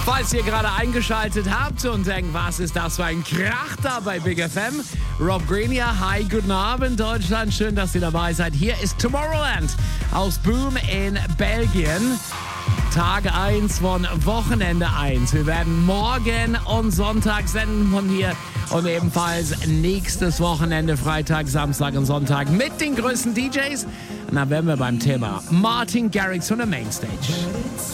Falls ihr gerade eingeschaltet habt und denkt, was ist das für ein Krach da bei Big FM? Rob Green hier. Hi, guten Abend Deutschland. Schön, dass ihr dabei seid. Hier ist Tomorrowland aus Boom in Belgien. Tag 1 von Wochenende 1. Wir werden morgen und Sonntag senden von hier und ebenfalls nächstes Wochenende, Freitag, Samstag und Sonntag mit den größten DJs. Und dann wären wir beim Thema Martin Garrix von der Mainstage.